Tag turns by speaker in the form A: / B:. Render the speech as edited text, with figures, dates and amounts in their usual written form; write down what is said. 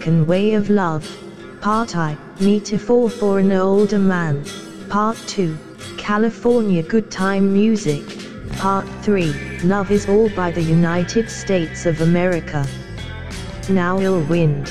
A: American Way of Love. Part I, Me to Fall for an Older Man. Part 2, California Good Time Music. Part 3, Love Is All by the United States of America. Now Ill Wind.